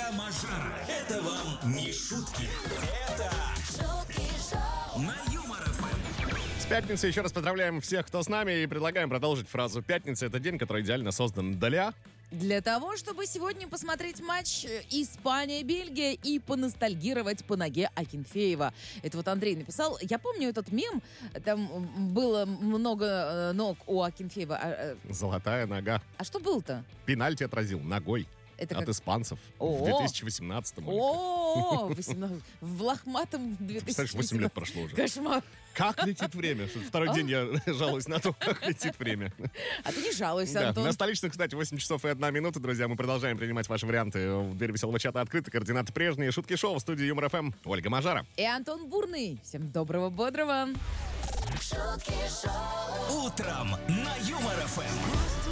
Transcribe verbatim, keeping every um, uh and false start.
Ольга Мажара. Это вам не шутки. Это шутки шоу на Юмор эф эм. С пятницы еще раз поздравляем всех, кто с нами, и предлагаем продолжить фразу «Пятница» — это день, который идеально создан для... Для того, чтобы сегодня посмотреть матч Испания-Бельгия и поностальгировать по ноге Акинфеева. Это вот Андрей написал. Я помню этот мем. Там было много ног у Акинфеева. А, Золотая нога. а что было-то? Пенальти отразил ногой. Это От как... испанцев О-о-о. в две тысячи восемнадцатом. О, восемнадцать в лохматом две тысячи восемнадцатом. Представляешь, восемь лет прошло уже. Кошмар. Как летит время? Что второй день я жалуюсь на то, как летит время. А ты не жалуйся, Да, Антон. на столичных, кстати, восемь часов и одна минута, друзья. Мы продолжаем принимать ваши варианты. Дверь веселого чата открыта, координаты прежние. Шутки шоу в студии Юмор эф эм. Ольга Мажара. И Антон Бурный. Всем доброго, бодрого. шутки шоу утром на Юмор эф эм.